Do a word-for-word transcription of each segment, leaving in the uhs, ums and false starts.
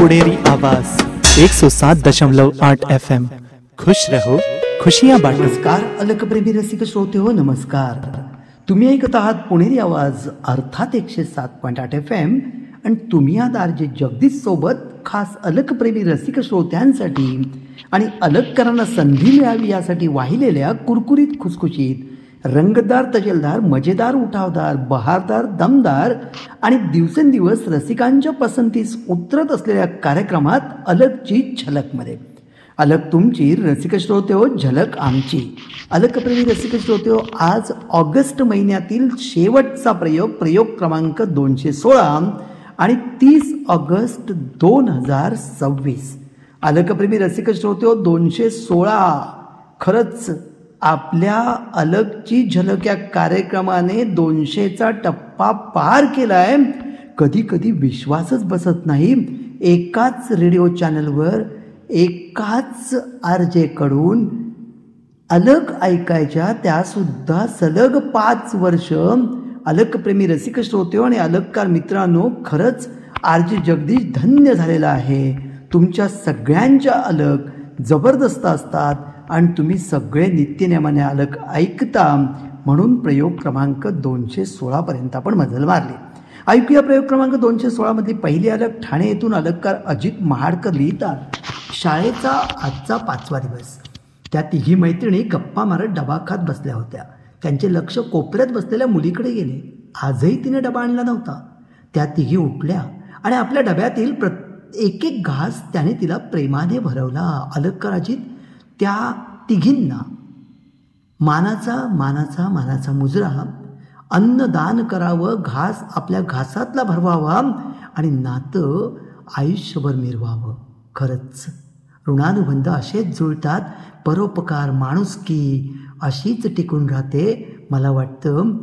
पुणेरी आवाज एक सौ सात दशमलव आठ एफ एम। खुश रहो, खुशियां बांटो। नमस्कार अलकप्रेमी रसिक श्रोते हो, नमस्कार. तुम्ही ऐकत आहात पुणेरी आवाज अर्थात एकशे सात पॉईंट आठ एफ एम आणि तुम्ही आहात आरजे जगदीश सोबत खास अलकप्रेमी रसिक श्रोत्यांसाठी आणि अलककरांना संधी मिळावी यासाठी वाहिलेल्या कुरकुरीत खुसखुशीत रंगतदार तजेलदार मजेदार उठावदार बहारदार दमदार आणि दिवसेंदिवस रसिकांच्या पसंतीस उतरत असलेल्या कार्यक्रमात अलकची झलकमध्ये. अलक तुमची रसिक श्रोते हो, झलक आमची. अलकप्रेमी रसिक श्रोते हो, आज ऑगस्ट महिन्यातील शेवटचा प्रयोग प्रयोग क्रमांक दोनशे सोळा आणि तीस ऑगस्ट दोन हजार सव्वीस. अलकप्रेमी रसिक श्रोते हो, दोनशे सोळा खरंच आपल्या अलकची झलक या कार्यक्रमाने दोनशेचा टप्पा पार केला आहे. कधी कधी विश्वासच बसत नाही. एकाच रेडिओ चॅनलवर एकाच आरजेकडून अलक ऐकायच्या, त्यासुद्धा सलग पाच वर्ष. अलकप्रेमी रसिक श्रोते आणि अलककार मित्रांनो, खरंच आरजे जगदीश धन्य झालेला आहे. तुमच्या सगळ्यांच्या अलक जबरदस्त असतात आणि तुम्ही सगळे नित्यनेमाने अलक ऐकता, म्हणून प्रयोग क्रमांक दोनशे सोळापर्यंत आपण मजल मारली. ऐकूया प्रयोग क्रमांक दोनशे सोळामधली पहिली अलक. ठाणे येथून अलककार अजित महाडकर लिहितात, शाळेचा आजचा पाचवा दिवस. त्या तिघी मैत्रिणी गप्पा मारत डबा खात बसल्या होत्या. त्यांचे लक्ष कोपऱ्यात बसलेल्या मुलीकडे गेले. आजही तिने डबा आणला नव्हता. त्या तिघी उठल्या आणि आपल्या डब्यातील प्रत्येक एक एक घास त्याने तिला प्रेमाने भरवला. अलककार अजित त्या तिघींना मानाचा मानाचा मानाचा मुजरा, अन्नदान करावं, घास आपल्या घासातला भरवावा आणि नातं आयुष्यभर मिरवावं. खरंच ऋणानुबंध असेच जुळतात. परोपकार माणुसकी अशीच टिकून राहते. मला वाटतं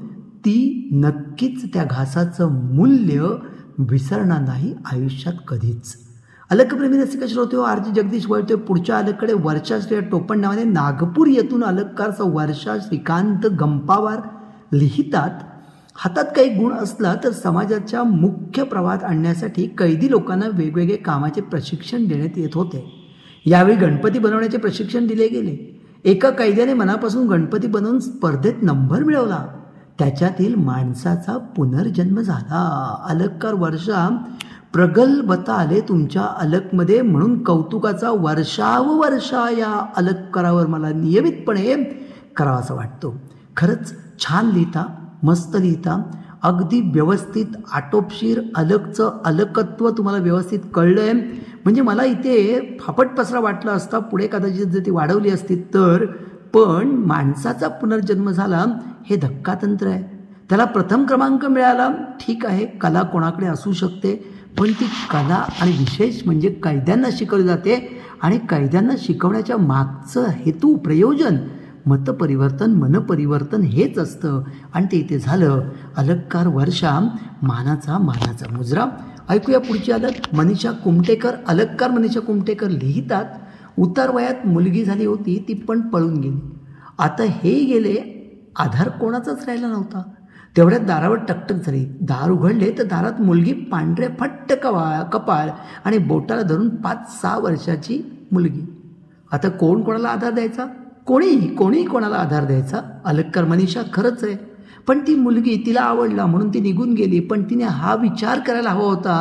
ती नक्कीच त्या घासाचं मूल्य विसरणार नाही आयुष्यात कधीच. अलकप्रेमी रसिक श्रोते हो, आरजी जगदीश वळतोय पुढच्या अलकडे. वर्षा श्री टोपण नावाने नागपूर येथून अलककार वर्षा श्रीकांत गंपावार लिहितात, हातात काही गुण असला तर समाजाच्या मुख्य प्रवाहात आणण्यासाठी कैदी लोकांना वेगवेगळे कामाचे प्रशिक्षण देण्यात येत होते. यावेळी गणपती बनवण्याचे प्रशिक्षण दिले गेले. एका कैद्याने मनापासून गणपती बनवून स्पर्धेत नंबर मिळवला. त्याच्यातील माणसाचा पुनर्जन्म झाला. अलककार वर्षा, प्रगल्भता आले तुमच्या अलकमध्ये, म्हणून कौतुकाचा वर्षाव वर्षा या अलककारावर मला नियमितपणे करावासा वाटतो. खरंच छान लिहिता, मस्त लिहिता, अगदी व्यवस्थित आटोपशीर. अलकचं अलकत्व तुम्हाला व्यवस्थित कळलं आहे. म्हणजे मला इथे फापट पसरा वाटला असता, पुढे कदाचित जर ती वाढवली असती तर. पण माणसाचा पुनर्जन्म झाला हे धक्कातंत्र आहे. त्याला प्रथम क्रमांक मिळाला, ठीक आहे, कला कोणाकडे असू शकते, पण ती कला आणि विशेष म्हणजे कैद्यांना शिकवली जाते आणि कैद्यांना शिकवण्याच्या मागचं हेतू, प्रयोजन, मतपरिवर्तन, मनपरिवर्तन हेच असतं आणि ते इथे झालं. अलककार वर्षा, मानाचा मानाचा मुजरा. ऐकूया पुढची अलक. मनीषा कुमटेकर. अलककार मनीषा कुमटेकर लिहितात, उतार वयात मुलगी झाली होती, ती पण पळून गेली. आता हे गेले, आधार कोणाचाच राहिला नव्हता. तेवढ्यात दारावर टकटक झाली. दार उघडले तर दारात मुलगी, पांढरे फट्ट कवा कपाळ आणि बोटाला धरून पाच सहा वर्षाची मुलगी. आता कोण कोणाला आधार द्यायचा? कोणीही कोणीही कोणाला आधार द्यायचा? अलककार मनीषा, खरंच आहे, पण ती मुलगी तिला आवडला म्हणून ती निघून गेली. पण तिने हा विचार करायला हवा होता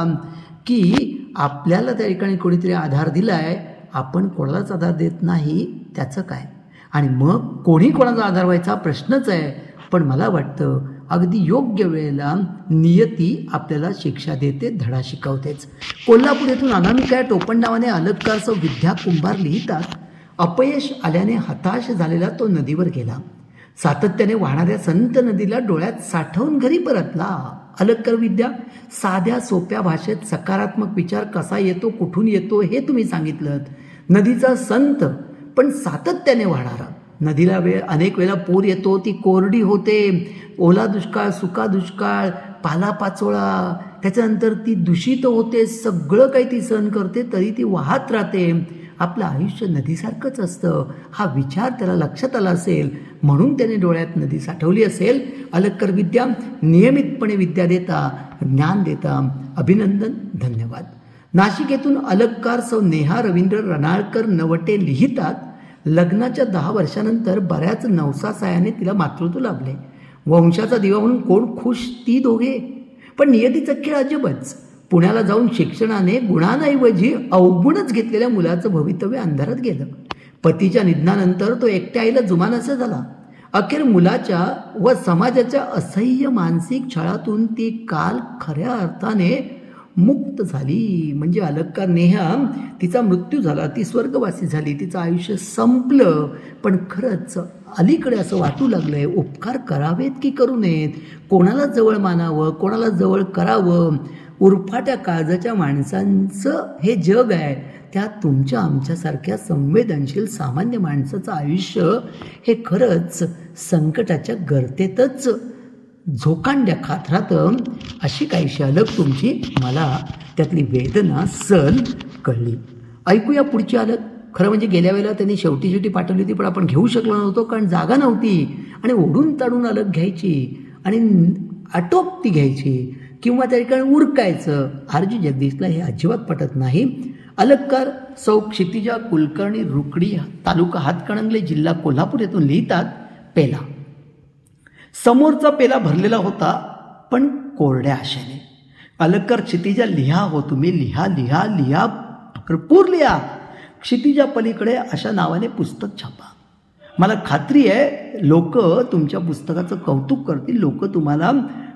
की आपल्याला त्या ठिकाणी कोणीतरी आधार दिला आहे, आपण कोणालाच आधार देत नाही, त्याचं काय? आणि मग कोणी कोणाचा आधार व्हायचा प्रश्नच आहे. पण मला वाटतं अगदी योग्य वेळेला नियती आपल्याला शिक्षा देते, धडा शिकवतेच. कोल्हापूर येथून अनामिका टोपण नावाने अलककारचं विद्या कुंभार लिहितात, अपयश आल्याने हताश झालेला तो नदीवर गेला. सातत्याने वाहणाऱ्या संत नदीला डोळ्यात साठवून घरी परतला. अलककार विद्या, साध्या सोप्या भाषेत सकारात्मक विचार कसा येतो, कुठून येतो हे तुम्ही सांगितलं. नदीचा संत पण सातत्याने वाहणारा. नदीला वेळ अनेक वेळेला पूर येतो, ती कोरडी होते, ओला दुष्काळ, सुका दुष्काळ, पालापाचोळा, त्याच्यानंतर ती दूषित होते, सगळं काही ती सहन करते, तरी ती वाहत राहते. आपलं आयुष्य नदीसारखंच असतं, हा विचार त्याला लक्षात आला असेल, म्हणून त्याने डोळ्यात नदी साठवली असेल. अलककार विद्या, नियमितपणे विद्या देता, ज्ञान देता, अभिनंदन, धन्यवाद. नाशिक येथून अलगकार सौ नेहा रवींद्र रनाळकर नवटे लिहितात, लग्नाच्या दहा वर्षानंतर बऱ्याच नवसासायाने तिला मातृत्व लाभले. वंशाचा दिवा म्हणून कोण खुश, ती दोघे. पण नियतीचा खेळ अजबच. पुण्याला जाऊन शिक्षणाने गुणांऐवजी अवगुणच घेतलेल्या मुलाचं भवितव्य अंधारात गेलं. पतीच्या निधनानंतर तो एकट्या आईला जुमानासा झाला. अखेर मुलाच्या व समाजाच्या असह्य मानसिक छळातून ती काल खऱ्या अर्थाने मुक्त झाली. म्हणजे अलगकार नेहा, तिचा मृत्यू झाला, ती स्वर्गवासी झाली, तिचं आयुष्य संपलं. पण खरंच अलीकडे असं वाटू लागलंय, उपकार करावेत की करू नयेत, कोणाला जवळ मानावं, कोणाला जवळ करावं. उरफाट्या काळजाच्या माणसांचं हे जग आहे. त्यात तुमच्या आमच्यासारख्या संवेदनशील सामान्य माणसाचं आयुष्य हे खरंच संकटाच्या गर्तेतच झोकांड्या खात राहतं. अशी काहीशी अलग तुमची मला त्यातली वेदना सल कळली. ऐकूया पुढची अलग. खरं म्हणजे गेल्या वेळेला त्यांनी शेवटी शेवटी पाठवली होती, पण आपण घेऊ शकलो नव्हतो कारण जागा नव्हती. आणि ओढून ताडून अलग घ्यायची आणि आटोपती घ्यायची किंवा त्या ठिकाणी उरकायचं. आरजी जगदीशला हे अजिबात पटत नाही. अलगकार सौ क्षितिजा कुलकर्णी रुकडी, तालुका हातकणंगले, जिल्हा कोल्हापूर येथून लिहितात, पेला. समोरचा पेला भरलेला होता पण कोरड्या आशेने. अलगकार क्षितिजा, लिहा हो तुम्ही, लिहा लिहा लिहा, भरपूर लिहा. क्षितिजा पलीकडे अशा नावाने पुस्तक छापा. मला खात्री आहे लोक तुमच्या पुस्तकाचं कौतुक करतील, लोक तुम्हाला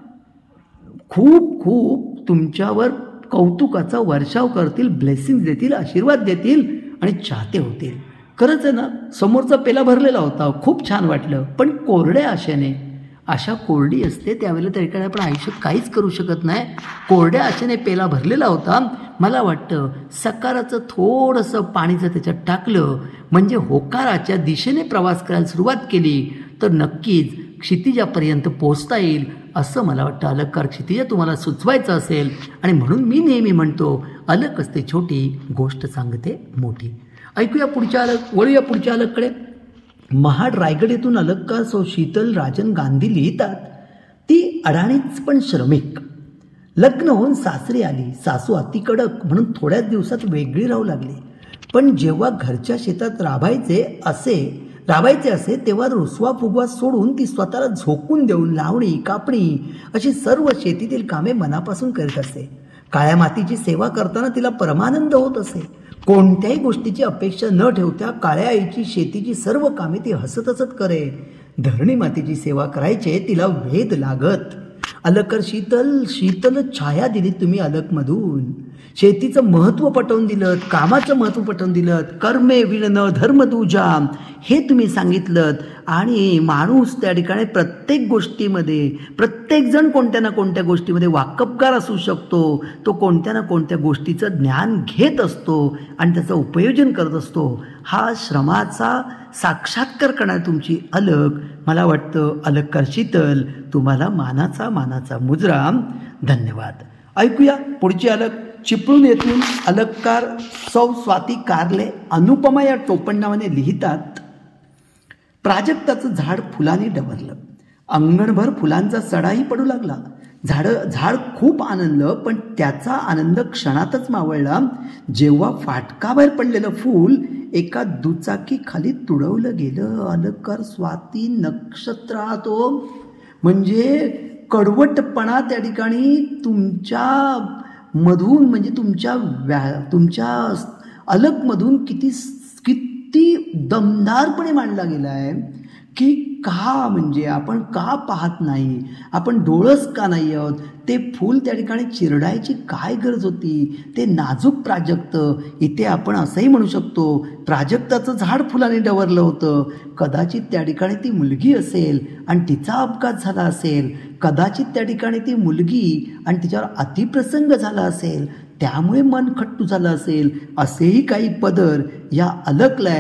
खूप खूप तुमच्यावर कौतुकाचा वर्षाव करतील, ब्लेसिंग देतील, आशीर्वाद देतील आणि चाहते होतील. खरंच आहे ना, समोरचा पेला भरलेला होता, खूप छान वाटलं, पण कोरड्या आशेने. आशा कोरडी असते त्यावेळेला त्या ठिकाणी आपण आयुष्यात काहीच करू शकत नाही. कोरड्या आशेने पेला भरलेला होता. मला वाटतं सकाराचं थोडंसं पाणी जर त्याच्यात टाकलं, म्हणजे होकाराच्या दिशेने प्रवास करायला सुरुवात केली, तर नक्कीच क्षितिजापर्यंत पोचता येईल असं मला वाटतं. अलगकार क्षितिजा तुम्हाला सुचवायचं असेल, आणि म्हणून मी नेहमी म्हणतो, अलग असते छोटी, गोष्ट सांगते मोठी. ऐकूया पुढच्या अलग, वळूया पुढच्या अलगकडे. महाड रायगड येथून अलगकार सौ शीतल राजन गांधी लिहितात, ती अडाणीच पण श्रमिक. लग्न होऊन सासरी आली. सासू अति कडक म्हणून थोड्याच दिवसात वेगळी राहू लागली. पण जेव्हा घरच्या शेतात राबायचे असे राबायचे असे तेव्हा रुसवा फुगवा सोडून ती स्वतःला झोकून देऊन लावणी, कापणी अशी सर्व शेतीतील कामे मनापासून करीत असे. काळ्या मातीची सेवा करताना तिला परमानंद होत असे. कोणत्याही गोष्टीची अपेक्षा न ठेवता काळ्या आईची शेतीची सर्व कामे ती हसत हसत करे. धरणी मातीची सेवा करायचे तिला वेध लागत. अलगकर शीतल शीतल छाया दिली तुम्ही अलगमधून. शेतीचं महत्त्व पटवून दिलं, कामाचं महत्त्व पटवून दिलं. कर्मे विण धर्म तुझा हे तुम्ही सांगितलं. आणि माणूस त्या ठिकाणी प्रत्येक गोष्टीमध्ये, प्रत्येकजण कोणत्या ना कोणत्या गोष्टीमध्ये वाकबगार असू शकतो. तो कोणत्या ना कोणत्या गोष्टीचं ज्ञान घेत असतो आणि त्याचं उपयोजन करत असतो. हा श्रमाचा साक्षात्कार करणारी तुमची अलग. मला वाटतं अलगकार शीतल, तुम्हाला मानाचा मानाचा मुजरा. धन्यवाद. ऐकूया पुढची अलग. चिपळूण येथून अलगकार सौ स्वाती कारले अनुपमा या टोपण नावाने लिहितात, प्राजक्ताचं झाड फुलांनी डवरलं. अंगणभर फुलांचा सडाही पडू लागला. झाडं झाड खूप आनंदलं, पण त्याचा आनंद क्षणातच मावळला जेव्हा फाटकाबाहेर पडलेलं फूल एका दुचाकी खाली तुडवलं गेलं. अलगकार स्वाती नक्षत्रातो म्हणजे कडवटपणा त्या ठिकाणी तुमच्या मधून, म्हणजे तुमच्या व्या तुमच्या अलगमधून किती किती दमदारपणे मांडला गेला आहे की का, म्हणजे आपण का पाहत नाही, आपण डोळस का नाही आहोत. ते फूल त्या ठिकाणी चिरडायची काय गरज होती. ते नाजूक प्राजक्त, इथे आपण असंही म्हणू शकतो प्राजक्ताचं झाड फुलाने डवरलं होतं. कदाचित त्या ठिकाणी ती मुलगी असेल आणि तिचा अपघात झाला असेल. कदाचित त्या ठिकाणी ती मुलगी आणि तिच्यावर अतिप्रसंग झाला असेल, त्यामुळे मन खट्टू झालं असेल. असेही काही पदर या अलगला आहेत.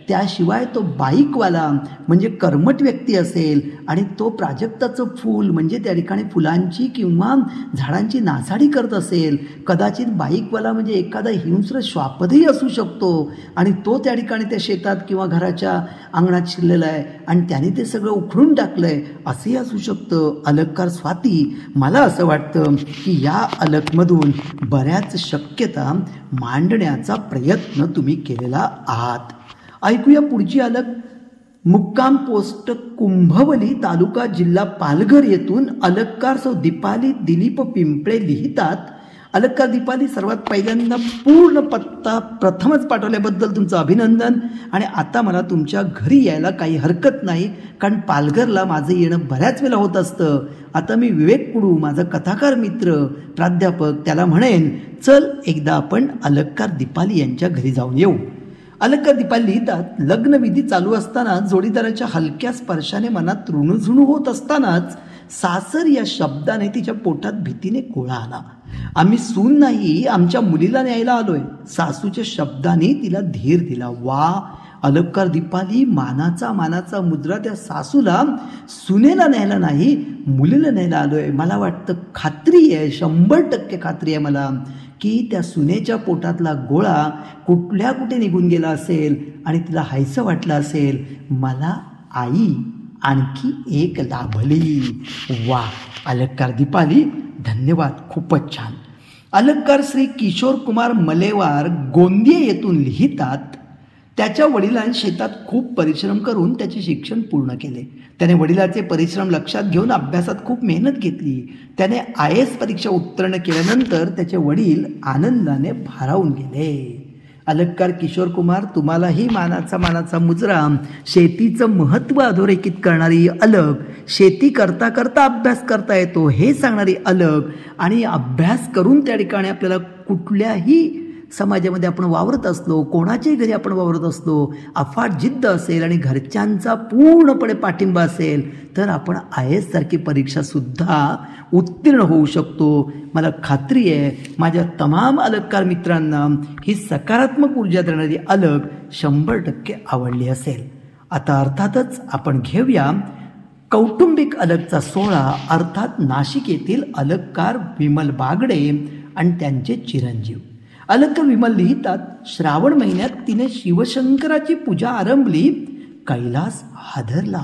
त्याशिवाय तो बाईकवाला म्हणजे कर्मठ व्यक्ती असेल आणि तो प्राजक्ताचं फूल म्हणजे त्या ठिकाणी फुलांची किंवा झाडांची नासाडी करत असेल, कदाचित बाईकवाला म्हणजे एखादा हिंस्र श्वापदही असू शकतो आणि तो त्या ठिकाणी त्या शेतात किंवा घराच्या अंगणात शिरलेला आहे आणि त्याने ते सगळं उखडून टाकलं आहे असंही असू शकतं. अलंकार स्वाती, मला असं वाटतं की या अलकमधून बऱ्याच शक्यता मांडण्याचा प्रयत्न तुम्ही केलेला आहात. ऐकूया पुढची अलक. मुक्काम पोस्ट कुंभवली, तालुका जिल्हा पालघर येथून अलककार सौ दीपाली दिलीप पिंपळे लिहितात. अलककार दीपाली, सर्वात पहिल्यांदा पूर्ण पत्ता प्रथमच पाठवल्याबद्दल तुमचं अभिनंदन. आणि आता मला तुमच्या घरी यायला काही हरकत नाही, कारण पालघरला माझं येणं बऱ्याच वेळा होत असतं. आता मी विवेक कुडू, माझा कथाकार मित्र प्राध्यापक, त्याला म्हणेन चल एकदा आपण अलककार दीपाली यांच्या घरी जाऊन येऊ. अलककार दीपाली लिहितात, लग्नविधी चालू असताना जोडीदाराच्या हलक्या स्पर्शाने मनात ऋणझुणू होत असतानाच सासर या शब्दाने तिच्या पोटात भीतीने गोळा आला. आम्ही सून नाही, आमच्या मुलीला न्यायला आलोय. सासूच्या शब्दाने तिला धीर दिला. वा, अलककार दीपाली, मानाचा मानाचा मुद्रा त्या सासूला सुनेला न्यायला नाही, मुलीला न्यायला आलोय. मला वाटतं, खात्री आहे, शंभर टक्के खात्री आहे मला की त्या सुनेच्या पोटातला गोळा कुठल्या कुठे निघून गेला असेल आणि तिला हायसं वाटलं असेल, मला आई आणखी एक लाभली. वा, अलककार दीपाली, धन्यवाद, खूपच छान. अलककार श्री किशोर कुमार मलेवार, गोंदिया येथून लिहितात, त्याच्या वडिलांनी शेतात खूप परिश्रम करून त्याचे शिक्षण पूर्ण केले. त्याने वडिलाचे परिश्रम लक्षात घेऊन अभ्यासात खूप मेहनत घेतली. त्याने आय एस परीक्षा उत्तीर्ण केल्यानंतर त्याचे वडील आनंदाने भारावून गेले. अलककार किशोर कुमार, तुम्हालाही मानाचा मानाचा मुजरा. शेतीचं महत्त्व अधोरेखित करणारी अलक, शेती करता करता अभ्यास करता येतो हे सांगणारी अलक, आणि अभ्यास करून त्या ठिकाणी आपल्याला कुठल्याही समाजामध्ये आपण वावरत असलो, कोणाच्याही घरी आपण वावरत असलो, अफाट जिद्द असेल आणि घरच्यांचा पूर्णपणे पाठिंबा असेल तर आपण आय एस सारखी परीक्षासुद्धा उत्तीर्ण होऊ शकतो. मला खात्री आहे माझ्या तमाम अलककार मित्रांना ही सकारात्मक ऊर्जा देणारी अलक शंभर टक्के आवडली असेल. आता अर्थातच आपण घेऊया कौटुंबिक अलकचा सोहळा, अर्थात नाशिक येथील अलककार विमल बागडे आणि त्यांचे चिरंजीव. अलककार विमल लिहितात, श्रावण महिन्यात तिने शिवशंकराची पूजा आरंभली, कैलास हादरला.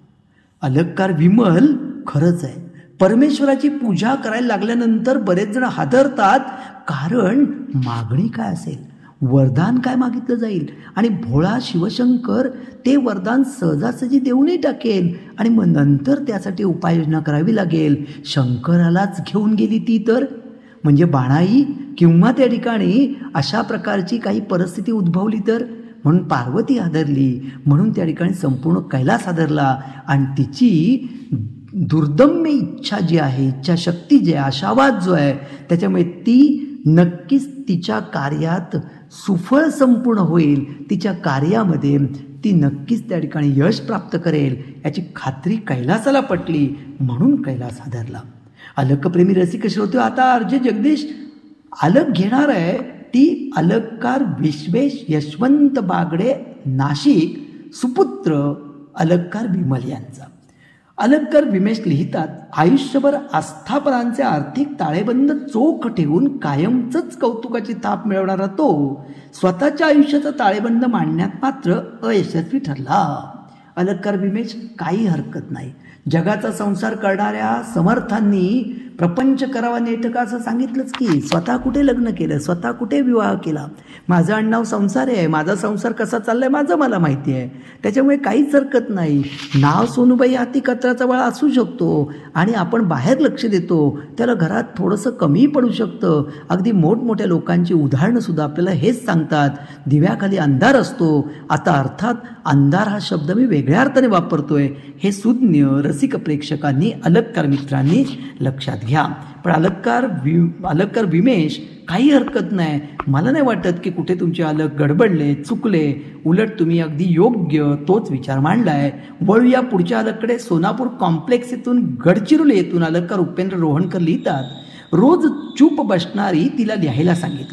अलककार विमल, खरंच आहे, परमेश्वराची पूजा करायला लागल्यानंतर बरेच जण हादरतात, कारण मागणी काय असेल, वरदान काय मागितलं जाईल, आणि भोळा शिवशंकर ते वरदान सहजासहजी देऊनही टाकेल आणि मग नंतर त्यासाठी उपाययोजना करावी लागेल. शंकरालाच घेऊन गेली ती तर, म्हणजे बाणाई किंवा त्या ठिकाणी अशा प्रकारची काही परिस्थिती उद्भवली तर, म्हणून पार्वती हादरली, म्हणून त्या ठिकाणी संपूर्ण कैलास हादरला. आणि तिची दुर्दम्य इच्छा जी आहे, इच्छाशक्ती जी आहे, आशावाद जो आहे, त्याच्यामुळे ती नक्कीच तिच्या कार्यात सुफळ संपूर्ण होईल. तिच्या कार्यामध्ये ती नक्कीच त्या ठिकाणी यश प्राप्त करेल याची खात्री कैलासाला पटली, म्हणून कैलास हादरला. अलकप्रेमी रसिक श्रोते, आता आरजे जगदीश अलक घेणार आहे ती अलककार विश्वेश यशवंत बागडे, नाशिक, सुपुत्र अलककार विमल यांचा. अलककार विमेश लिहितात, आयुष्यभर आस्थापनांचे आर्थिक ताळेबंद चोख ठेवून कायमचंच कौतुकाची थाप मिळवणारा तो स्वतःच्या आयुष्याचा ताळेबंद मांडण्यात मात्र अयशस्वी ठरला. अलककार विमेश, काही हरकत नाही, जगाचा संसार करणाऱ्या समर्थांनी प्रपंच करावा नेटका असं सांगितलंच की. स्वतः कुठे लग्न केलं, स्वतः कुठे विवाह केला, माझं आडनाव संसारी आहे, माझा संसार कसा चाललाय माझं मला माहिती आहे, त्याच्यामुळे काहीच हरकत नाही. नाव सोनूबाई हाती कचराचा वाळा असू शकतो आणि आपण बाहेर लक्ष देतो, त्याला घरात थोडंसं कमी पडू शकतं. अगदी मोठमोठ्या लोकांची उदाहरणंसुद्धा आपल्याला हेच सांगतात, दिव्याखाली अंधार असतो. आता अर्थात अंधार हा शब्द मी वेगळ्या अर्थाने वापरतोय, हे सुज्ञ रसिक प्रेक्षकांनी, अलककार मित्रांनी लक्षात घ्या. पण अलककार वि अलककार विमेश, काही हरकत नाही, मला नाही वाटत की कुठे तुमचे अलक गडबडले, चुकले, उलट तुम्ही अगदी योग्य तोच विचार मांडलाय. वळूया पुढच्या अलककडे. सोनापूर कॉम्प्लेक्स येथून गडचिरोली येथून अलककार उपेंद्र रोहणकर लिहितात, रोज चूप बसणारी तिला लिहायला सांगितलं,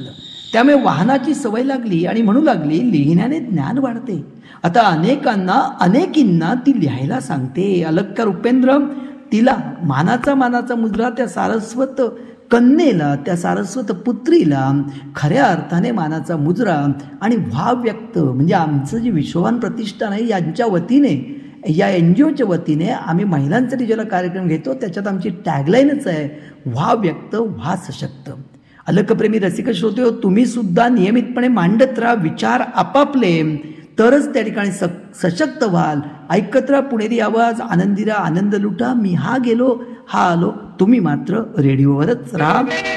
त्यामुळे वाहनाची सवय लागली आणि म्हणू लागली लिहिण्याने ज्ञान वाढते. आता अनेकांना अनेकींना ती लिहायला सांगते. अलंकार उपेंद्र तिला मानाचा मानाचा मुजरा त्या सारस्वत कन्येला, त्या सारस्वत पुत्रीला खऱ्या अर्थाने मानाचा मुजरा आणि भाव व्यक्त म्हणजे आमचं जे विश्ववान प्रतिष्ठान आहे यांच्या वतीने, या एन जी ओच्या वतीने आम्ही महिलांसाठी ज्याला कार्यक्रम घेतो त्याच्यात आमची टॅगलाईनच आहे व्हा व्यक्त व्हा सशक्त. अलकप्रेमी रसिक श्रोते हो, तुम्ही सुद्धा नियमितपणे मांडत राहा विचार आपापले, तरच त्या ठिकाणी स सशक्त व्हाल. ऐकत राहा पुणेरी आवाज, आनंदी राहा, आनंद लुटा. मी हा गेलो हा आलो, तुम्ही मात्र रेडिओवरच राहा.